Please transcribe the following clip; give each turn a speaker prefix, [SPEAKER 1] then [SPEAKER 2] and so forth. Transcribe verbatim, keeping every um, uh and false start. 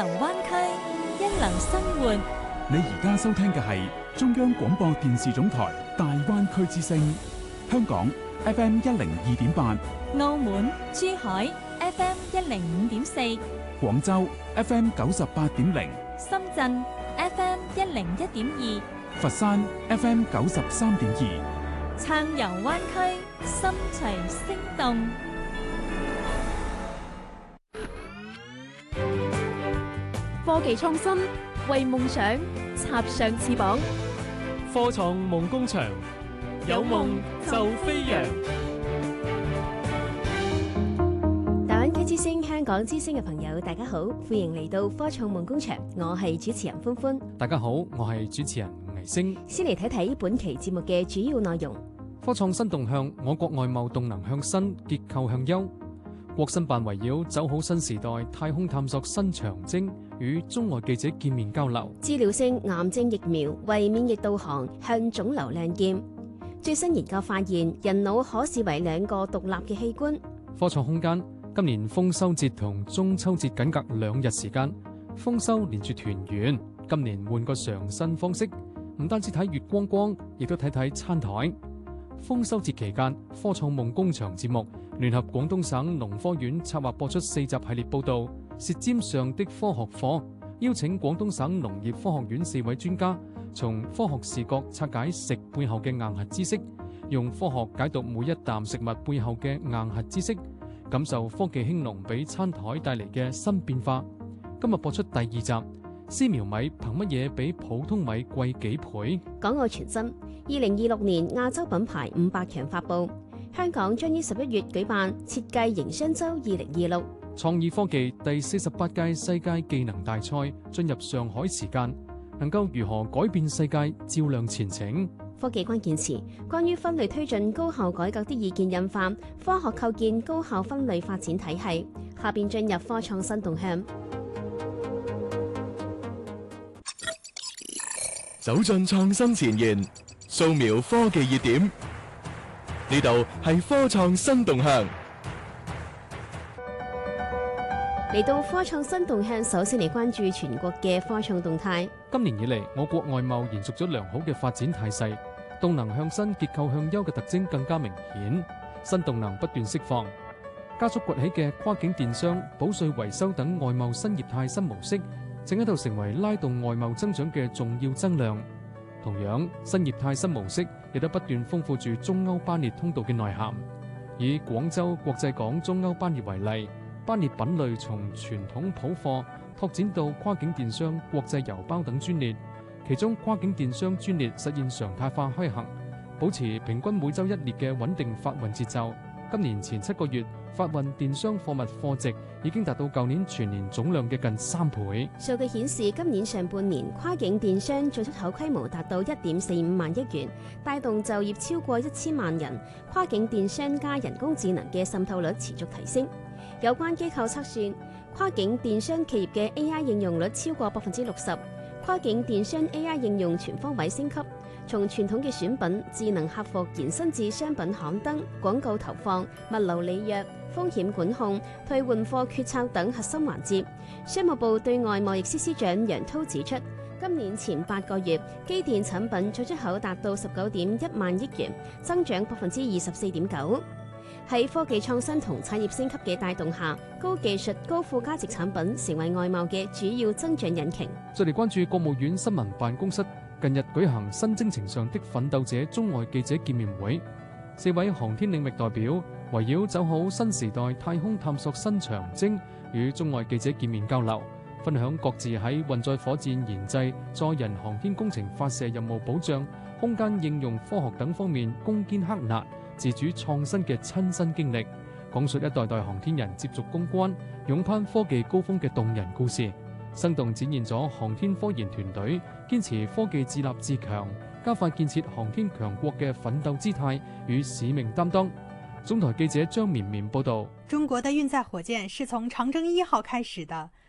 [SPEAKER 1] 流灣區，一流生活。
[SPEAKER 2] 你而家收聽嘅係中央廣播電視總台大灣區之聲，香港 F M 一零二點八，
[SPEAKER 1] 澳門、珠海 F M 一零五點四，
[SPEAKER 2] 廣州 F M 九十八點零，
[SPEAKER 1] 深圳 F M 一零一點二，
[SPEAKER 2] 佛山 F M 九十三點二。
[SPEAKER 1] 暢遊灣區，心隨聲動。
[SPEAKER 3] 科技創新，為夢想插上翅膀。
[SPEAKER 4] 科創夢工場，有夢就飛揚。
[SPEAKER 3] 大灣區之聲、香港之聲嘅朋友，大家好，歡迎嚟到科創夢工場，我係主持人歡歡。
[SPEAKER 4] 大家好，我係主持人倪星。
[SPEAKER 3] 先嚟睇睇本期節目嘅主要內容。
[SPEAKER 4] 科創新動向，我國外貿動能向新，結構向優。國新辦圍繞走好新時代太空探索新長征，與中外記者見面交流。
[SPEAKER 3] 治療性癌症疫苗為免疫導航向腫瘤亮劍。最新研究發現，人腦可視為兩個獨立嘅器官。
[SPEAKER 4] 科創空間，今年豐收節同中秋節僅隔兩日時間，豐收連住團圓。今年換個嘗新方式，唔單止睇月光光，亦都睇睇餐台。豐收節期間，科創夢工場節目聯合廣東省農科院策劃播出四集系列報道《舌尖上的科學課》，邀請廣東省農業科學院四位專家，從科學視角拆解食背後嘅硬核知識，用科學解讀每一啖食物背後嘅硬核知識，感受科技興農俾餐台帶嚟嘅新變化。今日播出第二集，絲苗米憑乜嘢比普通米貴幾倍？
[SPEAKER 3] 港澳傳真，二零二六年亞洲品牌五百強發布，香港將於十一月舉辦設計營商周二零二六。
[SPEAKER 4] 創意科技第四十八屆世界技能大賽進入上海時間，能夠如何改變世界，照亮前程？
[SPEAKER 3] 科技關鍵詞，關於分類推進高校改革的意見印發，科學構建高校分類發展體系。下邊進入科創新動向。
[SPEAKER 5] 走進創新前沿，掃描科技熱點，呢度係科創新動向。
[SPEAKER 3] 嚟到科創新動向，首先嚟關注全國嘅科創動態。
[SPEAKER 4] 今年以嚟，我國外貿延續咗良好嘅發展態勢，動能向新、結構向優嘅特徵更加明顯，新動能不斷釋放，加速崛起嘅跨境電商、保稅維修等外貿新業態新模式，正喺度成為拉動外貿增長嘅重要增量。同樣，新業態新模式亦都不斷豐富住中歐班列通道嘅內涵。以廣州國際港中歐班列為例，班列品類從傳統普貨拓展到跨境電商、國際郵包等專列，其中跨境電商專列實現常態化開行，保持平均每週一列嘅穩定發運節奏。今年前七個月，發運電商貨物貨值已經達到舊年全年總量嘅近三倍。
[SPEAKER 3] 數據顯示，今年上半年跨境電商進出口規模達到一點四五萬億元，帶動就業超過一千萬人。跨境電商加人工智能嘅滲透率持續提升。有關機構測算，跨境電商企業嘅 A I 應用率超過百分之六十，跨境電商 A I 應用全方位升級。從傳統嘅選品、智能客服延伸至商品刊登、廣告投放、物流履約、風險管控、退換貨決策等核心環節。商務部對外貿易司司長楊濤指出，今年前八個月，機電產品進出口達到十九點一萬億元，增長百分之二十四點九。喺科技創新同產業升級嘅帶動下，高技術、高附加值產品成為外貿嘅主要增長引擎。
[SPEAKER 4] 再嚟關注國務院新聞辦公室近日舉行新征程上的奮鬥者中外記者見面會，四位航天領域代表圍繞走好新時代太空探索新長征，與中外記者見面交流，分享各自喺運載火箭研製、載人航天工程發射任務保障、空間應用科學等方面攻堅克難、自主創新嘅親身經歷，講述一代代航天人接續攻關、勇攀科技高峰嘅動人故事，生動展現咗航天科研團隊堅持科技自立自強、加快建設航天強國嘅奮鬥姿態與使命擔當。總台記者張綿綿報道：
[SPEAKER 6] 中國的運載火箭是從長征一號開始的，